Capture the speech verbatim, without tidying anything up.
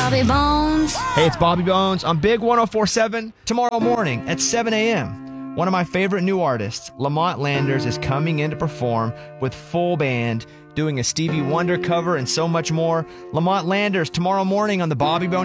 Bobby Bones. Hey, it's Bobby Bones on Big one oh four point seven. Tomorrow morning at seven a.m., one of my favorite new artists, Lamont Landers, is coming in to perform with full band, doing a Stevie Wonder cover and so much more. Lamont Landers tomorrow morning on the Bobby Bones